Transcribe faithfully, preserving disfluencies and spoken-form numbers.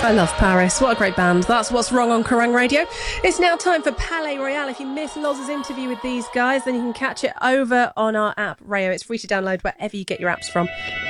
I love Paris. What a great band. That's What's Wrong on Kerrang Radio. It's now time for Palais Royale. If you missed Loz's interview with these guys, then you can catch it over on our app, Rayo. It's free to download wherever you get your apps from.